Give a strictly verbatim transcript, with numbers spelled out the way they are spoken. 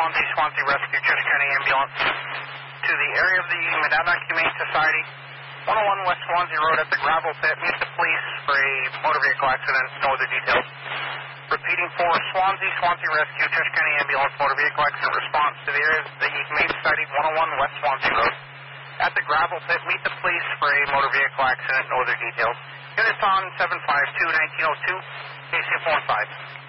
Swansea, Swansea Rescue, Church County Ambulance to the area of the Medina Humane Society, one oh one West Swansea Road at the gravel pit. Meet the police for a motor vehicle accident. No other details. Repeating for Swansea, Swansea Rescue, Church County Ambulance, motor vehicle accident response to the area of the Humane Society, one oh one West Swansea Road at the gravel pit. Meet the police for a motor vehicle accident. No other details. Units on seven five two, nineteen oh two, K C four one five.